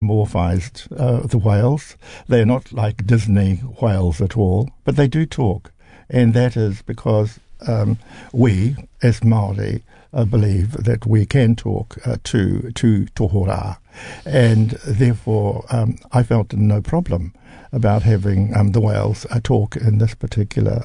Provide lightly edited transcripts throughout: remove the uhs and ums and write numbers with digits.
anthropomorphized the whales. They're not like Disney whales at all, but they do talk. And that is because we, as Māori, believe that we can talk to tohora. And therefore, I felt no problem about having the whales talk in this particular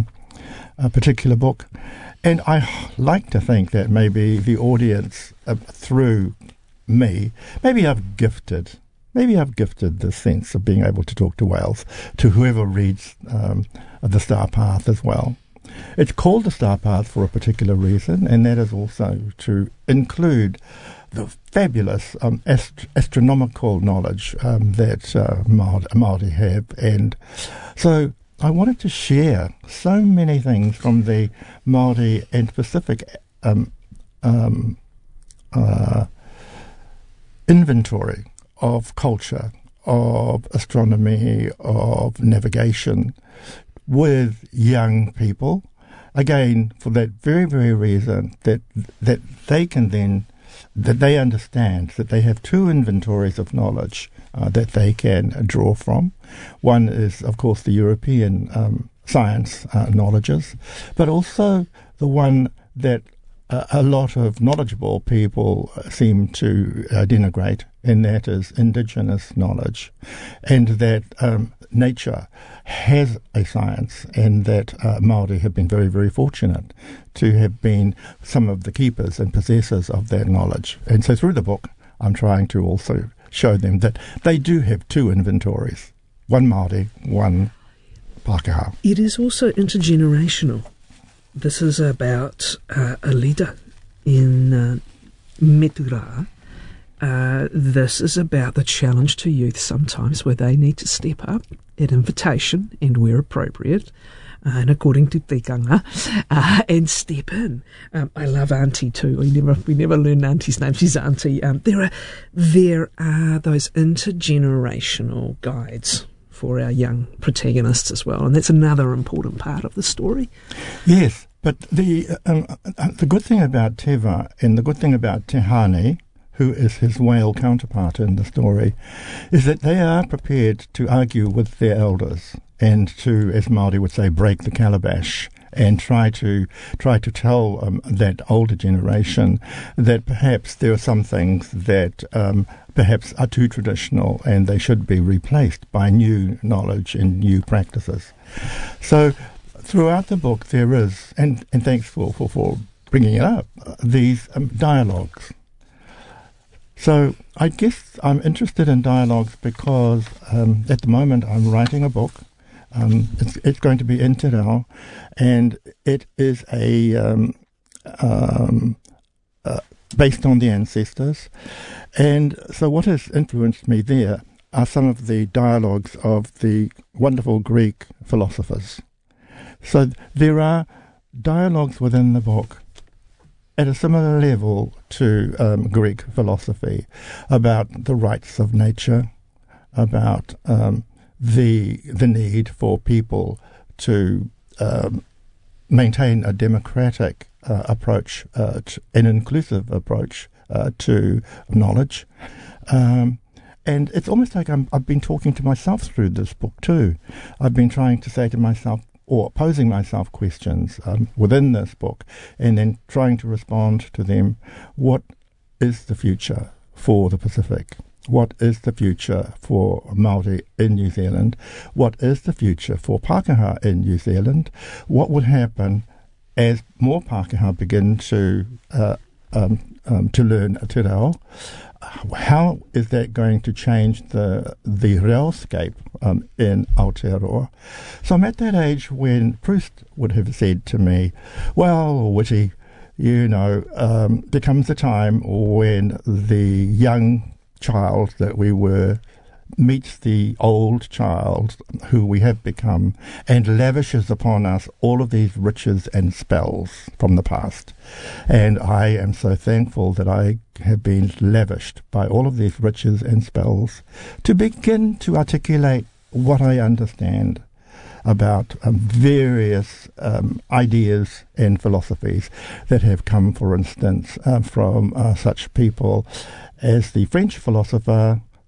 book. And I like to think that maybe the audience, through me, maybe I've gifted the sense of being able to talk to whales to whoever reads The Star Path as well. It's called The Star Path for a particular reason, and that is also to include the fabulous astronomical knowledge that Māori have. And so I wanted to share so many things from the Māori and Pacific inventory of culture, of astronomy, of navigation, with young people, again, for that very, very reason that they can then, that they understand that they have two inventories of knowledge that they can draw from. One is, of course, the European science knowledges, but also the one that a lot of knowledgeable people seem to denigrate, and that is indigenous knowledge, and that nature has a science, and that Māori have been very, very fortunate to have been some of the keepers and possessors of that knowledge. And so through the book, I'm trying to also show them that they do have two inventories, one Māori, one Pākehā. It is also intergenerational. This is about a leader in Metura. This is about the challenge to youth sometimes where they need to step up at invitation and where appropriate and according to tikanga and step in. I love Auntie too. We never learn Auntie's name. She's Auntie. There are those intergenerational guides for our young protagonists as well, and that's another important part of the story. Yes, but the good thing about Teva and the good thing about Te Hane, who is his whale counterpart in the story, is that they are prepared to argue with their elders and to, as Māori would say, break the calabash and try to tell that older generation that perhaps there are some things that perhaps are too traditional and they should be replaced by new knowledge and new practices. So throughout the book there is, and thanks for bringing it up, these dialogues. So I guess I'm interested in dialogues because at the moment I'm writing a book. It's going to be in Te Reo, and it is based on the ancestors. And so what has influenced me there are some of the dialogues of the wonderful Greek philosophers. So there are dialogues within the book at a similar level to Greek philosophy about the rights of nature, about the need for people to maintain a democratic approach, an inclusive approach to knowledge. And it's almost like I've been talking to myself through this book too. I've been trying to say to myself, or posing myself questions within this book, and then trying to respond to them. What is the future for the Pacific? What is the future for Māori in New Zealand? What is the future for Pākehā in New Zealand? What would happen as more Pākehā begin to learn Te Reo? How is that going to change the reoscape in Aotearoa? So I'm at that age when Proust would have said to me, well, Witty, there comes a time when the young child that we were meets the old child who we have become and lavishes upon us all of these riches and spells from the past. And I am so thankful that I have been lavished by all of these riches and spells to begin to articulate what I understand about various ideas and philosophies that have come, for instance, from such people as the French philosopher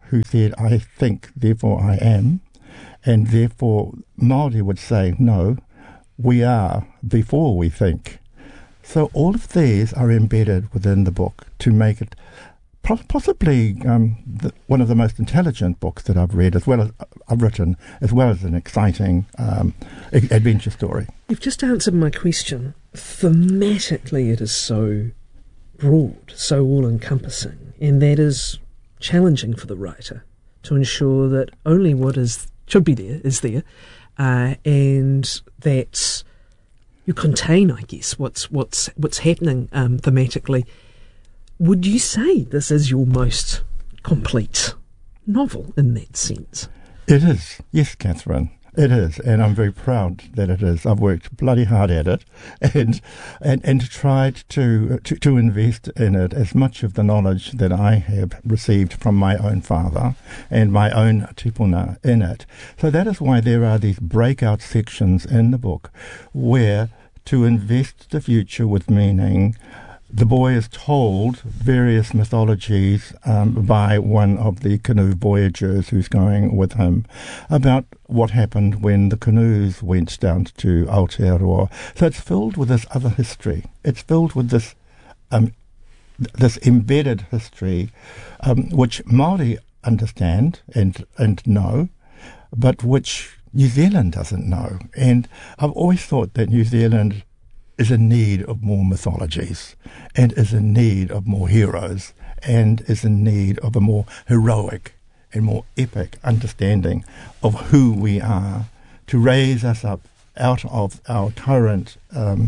who said, I think, therefore I am, and therefore Māori would say, no, we are before we think. So all of these are embedded within the book to make it possibly one of the most intelligent books that I've read, as well as I've written, as well as an exciting adventure story. You've just answered my question. Thematically, it is so broad, so all-encompassing, and that is challenging for the writer to ensure that only what should be there is there, and that you contain, I guess, what's happening thematically. Would you say this is your most complete novel in that sense? It is, yes, Catherine. It is, and I'm very proud that it is. I've worked bloody hard at it, and tried to invest in it as much of the knowledge that I have received from my own father and my own tupuna in it. So that is why there are these breakout sections in the book where to invest the future with meaning, the boy is told various mythologies by one of the canoe voyagers who's going with him about what happened when the canoes went down to Aotearoa. So it's filled with this other history. It's filled with this this embedded history which Māori understand and know, but which New Zealand doesn't know. And I've always thought that New Zealand is in need of more mythologies, and is in need of more heroes, and is in need of a more heroic and more epic understanding of who we are, to raise us up out of our current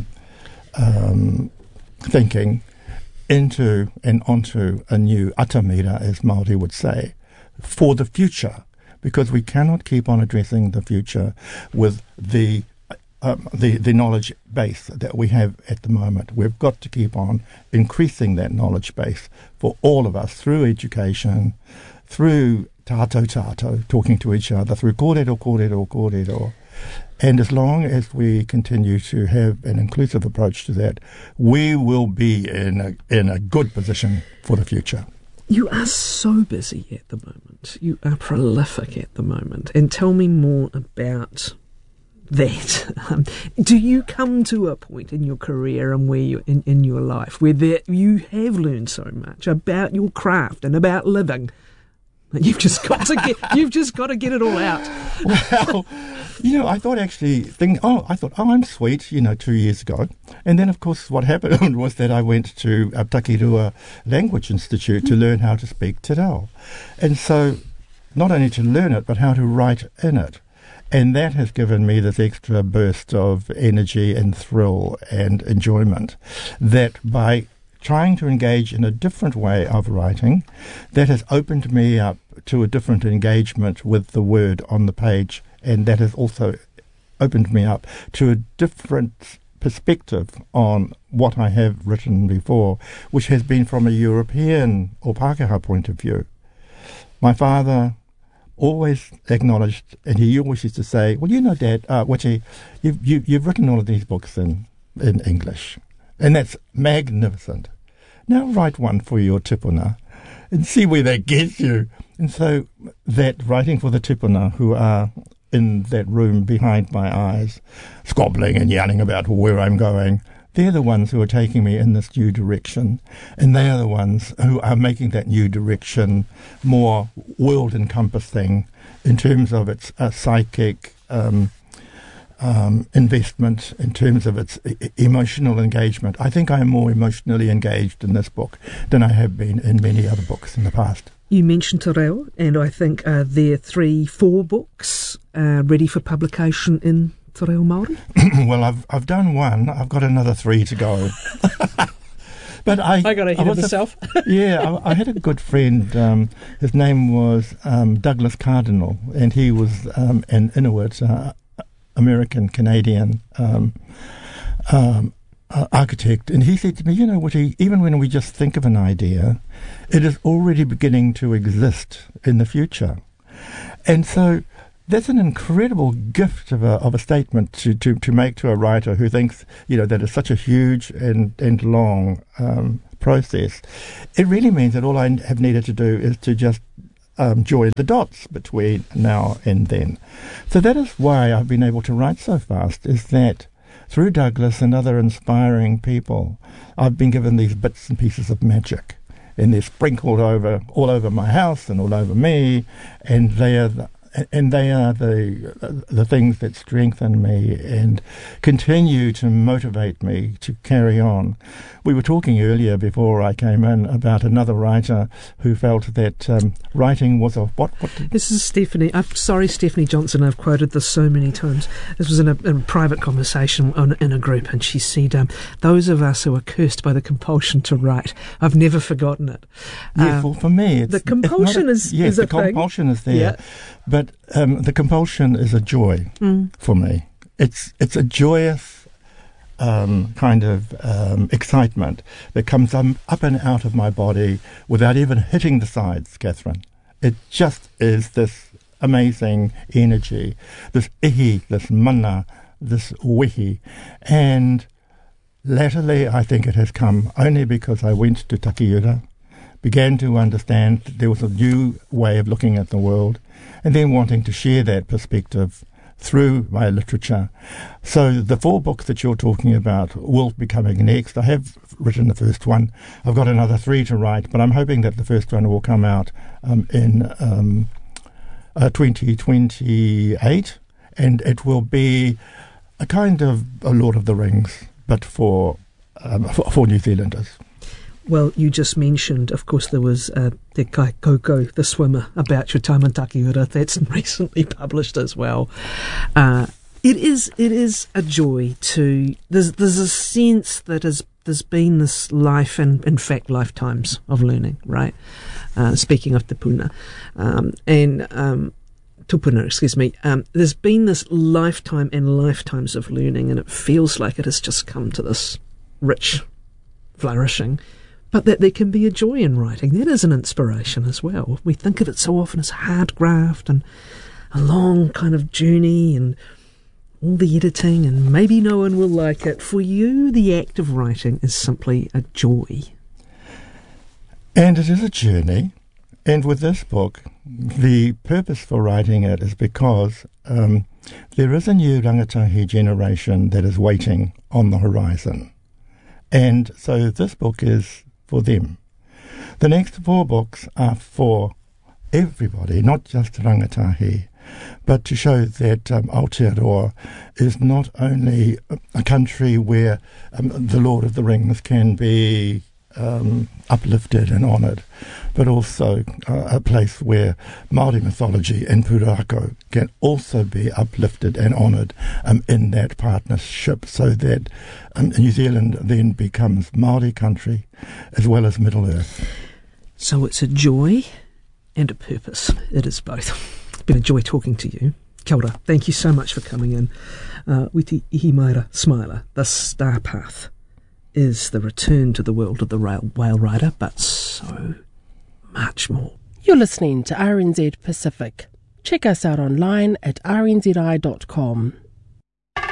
thinking into and onto a new atamira, as Māori would say, for the future, because we cannot keep on addressing the future with the knowledge base that we have at the moment. We've got to keep on increasing that knowledge base for all of us through education, through tātou, talking to each other, through kōrero. And as long as we continue to have an inclusive approach to that, we will be in a good position for the future. You are so busy at the moment. You are prolific at the moment. And tell me more about that. Do you come to a point in your career and where you in your life where you have learned so much about your craft and about living that you've just got to get it all out? Well, I thought I'm sweet, 2 years ago. And then, of course, what happened was that I went to Takirua Language Institute to learn how to speak Te Reo. And so, not only to learn it, but how to write in it. And that has given me this extra burst of energy and thrill and enjoyment that by trying to engage in a different way of writing, that has opened me up to a different engagement with the word on the page, and that has also opened me up to a different perspective on what I have written before, which has been from a European or Pākehā point of view. My father always acknowledged, and he always used to say, well, Dad, Witi, you've written all of these books in English, and that's magnificent. Now write one for your tupuna and see where that gets you. And so that writing for the tupuna who are in that room behind my eyes, squabbling and yelling about where I'm going, they're the ones who are taking me in this new direction, and they are the ones who are making that new direction more world-encompassing in terms of its psychic investment, in terms of its emotional engagement. I think I am more emotionally engaged in this book than I have been in many other books in the past. You mentioned Te Reo, and I think there are 3-4 books ready for publication in Te Reo Māori? Well, I've done one. I've got another 3 to go. But I got ahead of myself. I had a good friend. His name was Douglas Cardinal, and he was an Inuit, American-Canadian architect. And he said to me, Witi, even when we just think of an idea, it is already beginning to exist in the future. And so that's an incredible gift of a statement to make to a writer who thinks, that it's such a huge and long process. It really means that all I have needed to do is to just join the dots between now and then. So that is why I've been able to write so fast, is that through Douglas and other inspiring people, I've been given these bits and pieces of magic, and they're sprinkled all over my house and all over me, and they are the things that strengthen me and continue to motivate me to carry on. We were talking earlier before I came in about another writer who felt that writing was a what? This is Stephanie. I'm sorry, Stephanie Johnson. I've quoted this so many times. This was in a private conversation in a group, and she said, "Those of us who are cursed by the compulsion to write." I've never forgotten it. Yes, well, for me, the compulsion is yes, a the thing. compulsion is there. Yeah. But the compulsion is a joy for me. It's a joyous kind of excitement that comes up and out of my body without even hitting the sides, Catherine. It just is this amazing energy, this ihi, this mana, this wihi. And latterly, I think it has come only because I went to Takiura, began to understand that there was a new way of looking at the world, and then wanting to share that perspective through my literature. So the 4 books that you're talking about will be coming next. I have written the first one. I've got another 3 to write, but I'm hoping that the first one will come out in 2028, and it will be a kind of a Lord of the Rings, but for New Zealanders. Well, you just mentioned, of course, there was Te Kai Koko, the swimmer, about your time in Takiura. That's recently published as well. It is a joy to... There's a sense that there's been this life, and in fact lifetimes of learning, right? Speaking of Te Puna. Tupuna, excuse me. There's been this lifetime and lifetimes of learning, and it feels like it has just come to this rich flourishing. But that there can be a joy in writing. That is an inspiration as well. We think of it so often as hard graft and a long kind of journey and all the editing, and maybe no one will like it. For you, the act of writing is simply a joy. And it is a journey. And with this book, the purpose for writing it is because there is a new rangatahi generation that is waiting on the horizon. And so this book is for them. The next 4 books are for everybody, not just rangatahi, but to show that Aotearoa is not only a country where the Lord of the Rings can be uplifted and honoured, but also a place where Māori mythology and Pūrākau can also be uplifted and honoured in that partnership, so that New Zealand then becomes Māori country as well as Middle Earth. So it's a joy and a purpose. It is both. It's been a joy talking to you. Kia ora. Thank you so much for coming in. Witi Ihimaera Smiler, The Star Path is the return to the world of the whale rider, but so much more. You're listening to RNZ Pacific. Check us out online at rnzi.com.